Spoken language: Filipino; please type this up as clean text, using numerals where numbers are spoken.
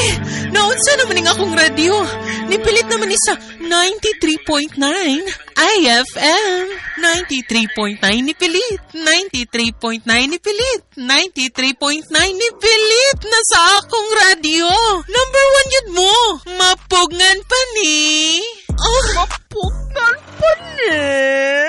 naunsa naman ng akong radyo. Nipilit naman ni sa 93.9 IFM. 93.9 nipilit. 93.9 nipilit. 93.9 nipilit na sa akong radyo. Number 1 yun